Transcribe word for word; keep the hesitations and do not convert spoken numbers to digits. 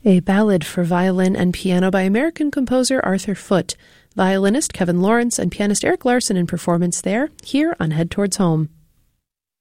A ballad for violin and piano by American composer Arthur Foote, violinist Kevin Lawrence, and pianist Eric Larson in performance there, here on Head Towards Home.